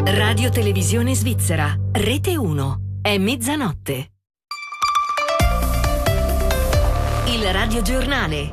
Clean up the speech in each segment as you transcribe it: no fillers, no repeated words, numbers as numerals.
Radio Televisione Svizzera, Rete 1, è mezzanotte. Il radiogiornale.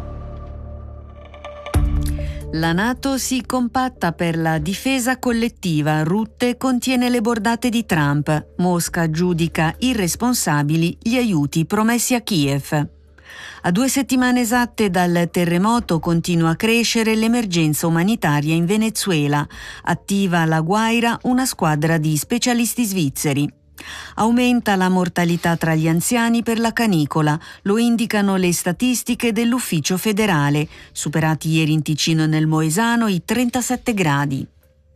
La NATO si compatta per la difesa collettiva. Rutte contiene le bordate di Trump. Mosca giudica irresponsabili gli aiuti promessi a Kiev. A 2 settimane esatte dal terremoto continua a crescere l'emergenza umanitaria in Venezuela. Attiva La Guaira, una squadra di specialisti svizzeri. Aumenta la mortalità tra gli anziani per la canicola, lo indicano le statistiche dell'Ufficio federale. Superati ieri in Ticino e nel Moesano i 37 gradi.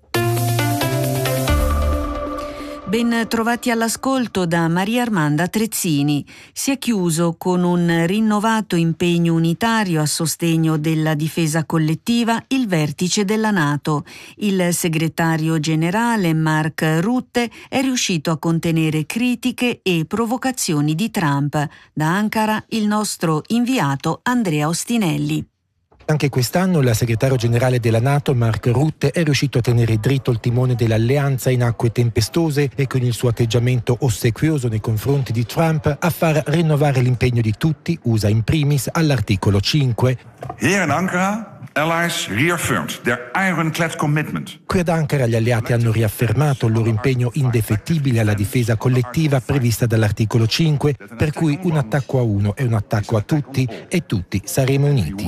Ben trovati all'ascolto da Maria Armanda Trezzini. Si è chiuso con un rinnovato impegno unitario a sostegno della difesa collettiva il vertice della NATO. Il segretario generale Mark Rutte è riuscito a contenere critiche e provocazioni di Trump. Da Ankara il nostro inviato Andrea Ostinelli. Anche quest'anno il segretario generale della NATO, Mark Rutte, è riuscito a tenere dritto il timone dell'alleanza in acque tempestose e con il suo atteggiamento ossequioso nei confronti di Trump a far rinnovare l'impegno di tutti, USA in primis, all'articolo 5. Here in Ankara, allies reaffirmed their ironclad commitment. Qui ad Ankara gli alleati hanno riaffermato il loro impegno indefettibile alla difesa collettiva prevista dall'articolo 5, per cui un attacco a uno è un attacco a tutti e tutti saremo uniti.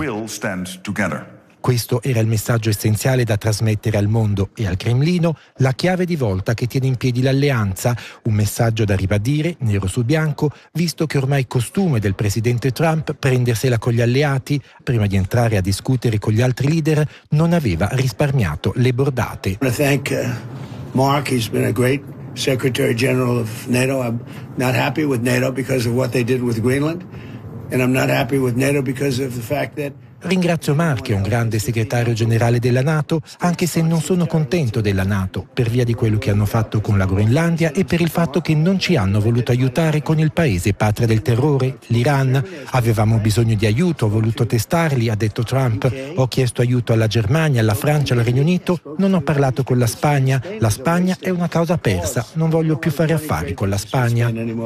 Questo era il messaggio essenziale da trasmettere al mondo e al Cremlino, la chiave di volta che tiene in piedi l'alleanza, un messaggio da ribadire, nero su bianco, visto che ormai è costume del presidente Trump prendersela con gli alleati, prima di entrare a discutere con gli altri leader, non aveva risparmiato le bordate. Mark, he's been a great Secretary General of NATO. I'm not happy with NATO because of what they did with Greenland, and I'm not happy with NATO because of the fact that Ringrazio Mark, che è un grande segretario generale della NATO, anche se non sono contento della NATO per via di quello che hanno fatto con la Groenlandia e per il fatto che non ci hanno voluto aiutare con il paese patria del terrore, l'Iran. Avevamo bisogno di aiuto, ho voluto testarli, ha detto Trump. Ho chiesto aiuto alla Germania, alla Francia, al Regno Unito, non ho parlato con la Spagna. La Spagna è una causa persa, non voglio più fare affari con la Spagna.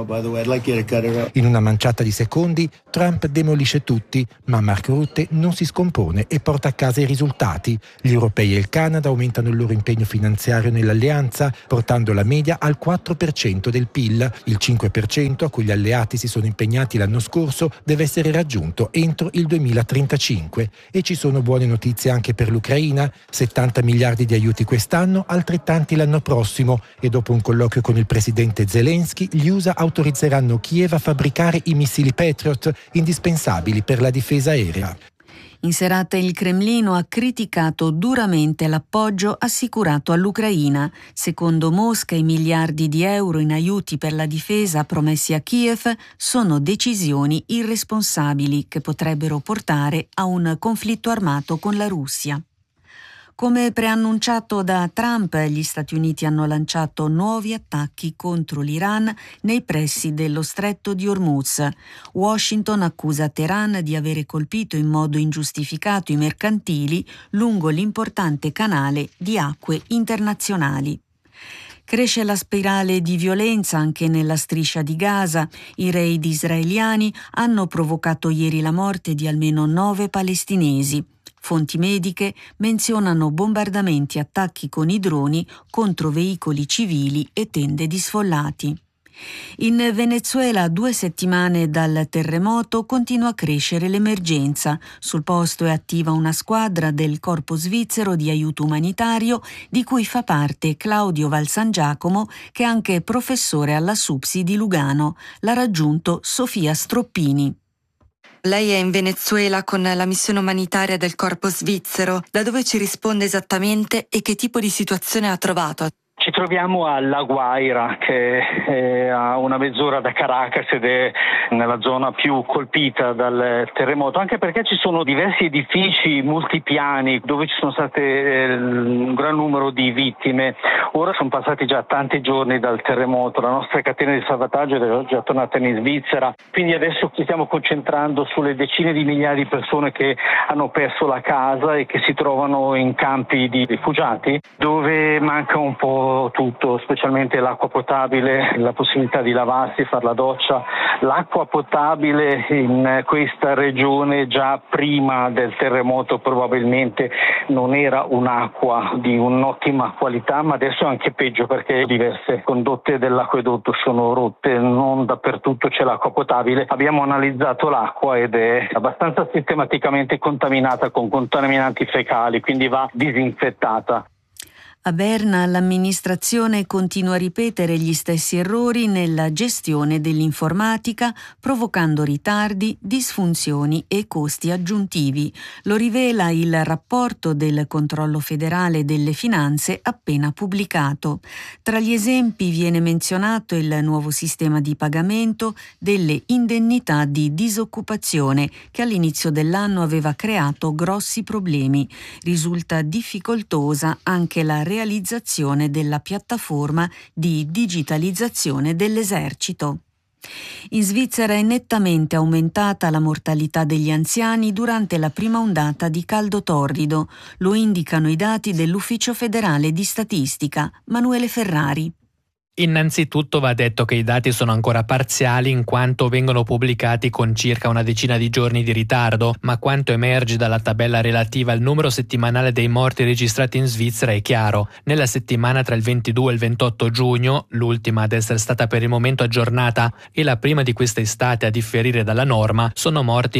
In una manciata di secondi Trump demolisce tutti, ma Mark Rutte non si scompone e porta a casa i risultati. Gli europei e il Canada aumentano il loro impegno finanziario nell'alleanza, portando la media al 4% del PIL. Il 5% a cui gli alleati si sono impegnati l'anno scorso deve essere raggiunto entro il 2035. E ci sono buone notizie anche per l'Ucraina: 70 miliardi di aiuti quest'anno, altrettanti l'anno prossimo, e dopo un colloquio con il presidente Zelensky, gli USA autorizzeranno Kiev a fabbricare i missili Patriot indispensabili per la difesa aerea. In serata il Cremlino ha criticato duramente l'appoggio assicurato all'Ucraina. Secondo Mosca, i miliardi di euro in aiuti per la difesa promessi a Kiev sono decisioni irresponsabili che potrebbero portare a un conflitto armato con la Russia. Come preannunciato da Trump, gli Stati Uniti hanno lanciato nuovi attacchi contro l'Iran nei pressi dello stretto di Hormuz. Washington accusa Teheran di avere colpito in modo ingiustificato i mercantili lungo l'importante canale di acque internazionali. Cresce la spirale di violenza anche nella striscia di Gaza. I raid israeliani hanno provocato ieri la morte di almeno 9 palestinesi. Fonti mediche menzionano bombardamenti e attacchi con i droni contro veicoli civili e tende di sfollati. In Venezuela, a 2 settimane dal terremoto, continua a crescere l'emergenza. Sul posto è attiva una squadra del Corpo Svizzero di Aiuto Umanitario, di cui fa parte Claudio Valsangiacomo, che è anche professore alla SUPSI di Lugano. L'ha raggiunto Sofia Stroppini. Lei è in Venezuela con la missione umanitaria del Corpo Svizzero. Da dove ci risponde esattamente e che tipo di situazione ha trovato? Ci troviamo a La Guaira, che è a una mezz'ora da Caracas ed è nella zona più colpita dal terremoto, anche perché ci sono diversi edifici multipiani dove ci sono state un gran numero di vittime. Ora sono passati già tanti giorni dal terremoto, la nostra catena di salvataggio è già tornata in Svizzera, quindi adesso ci stiamo concentrando sulle decine di migliaia di persone che hanno perso la casa e che si trovano in campi di rifugiati dove manca un po' tutto, specialmente l'acqua potabile, la possibilità di lavarsi, fare la doccia. L'acqua potabile in questa regione già prima del terremoto probabilmente non era un'acqua di un'ottima qualità, ma adesso è anche peggio perché diverse condotte dell'acquedotto sono rotte, non dappertutto c'è l'acqua potabile. Abbiamo analizzato l'acqua ed è abbastanza sistematicamente contaminata con contaminanti fecali, quindi va disinfettata. A Berna l'amministrazione continua a ripetere gli stessi errori nella gestione dell'informatica, provocando ritardi, disfunzioni e costi aggiuntivi. Lo rivela il rapporto del Controllo federale delle finanze appena pubblicato. Tra gli esempi viene menzionato il nuovo sistema di pagamento delle indennità di disoccupazione che all'inizio dell'anno aveva creato grossi problemi. Risulta difficoltosa anche la realizzazione della piattaforma di digitalizzazione dell'esercito. In Svizzera è nettamente aumentata la mortalità degli anziani durante la prima ondata di caldo torrido. Lo indicano i dati dell'Ufficio federale di statistica. Manuele Ferrari. Innanzitutto va detto che i dati sono ancora parziali in quanto vengono pubblicati con circa una decina di giorni di ritardo, ma quanto emerge dalla tabella relativa al numero settimanale dei morti registrati in Svizzera è chiaro. Nella settimana tra il 22 e il 28 giugno, l'ultima ad essere stata per il momento aggiornata e la prima di questa estate a differire dalla norma, sono morti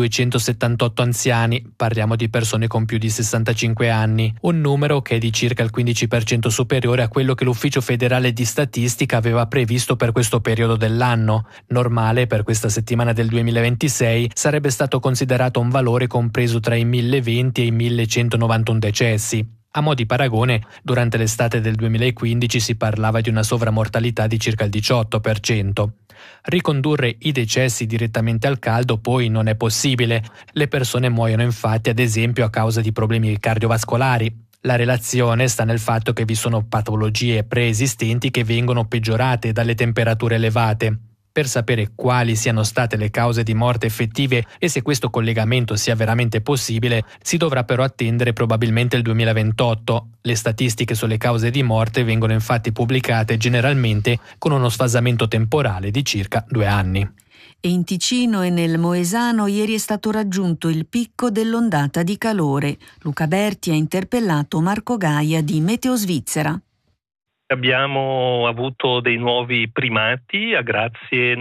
1278 anziani, parliamo di persone con più di 65 anni, un numero che è di circa il 15% superiore a quello che l'Ufficio federale di statistica aveva previsto per questo periodo dell'anno. Normale per questa settimana del 2026 sarebbe stato considerato un valore compreso tra i 1020 e i 1191 decessi. A mo' di paragone, durante l'estate del 2015 si parlava di una sovramortalità di circa il 18%. Ricondurre i decessi direttamente al caldo poi non è possibile. Le persone muoiono infatti ad esempio a causa di problemi cardiovascolari. La relazione sta nel fatto che vi sono patologie preesistenti che vengono peggiorate dalle temperature elevate. Per sapere quali siano state le cause di morte effettive e se questo collegamento sia veramente possibile, si dovrà però attendere probabilmente il 2028. Le statistiche sulle cause di morte vengono infatti pubblicate generalmente con uno sfasamento temporale di circa 2 anni. E in Ticino e nel Moesano ieri è stato raggiunto il picco dell'ondata di calore. Luca Berti ha interpellato Marco Gaia di Meteo Svizzera. Abbiamo avuto dei nuovi primati grazie